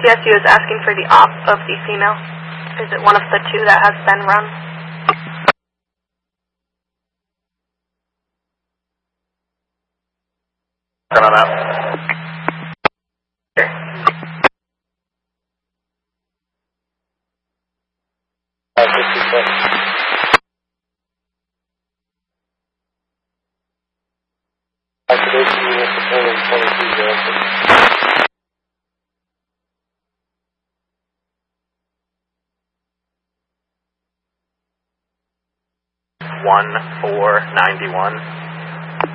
PSU is asking for the op of the female. Is it one of the two that has been run? Turn on that. Okay. Activation unit supporting 2206. 1491.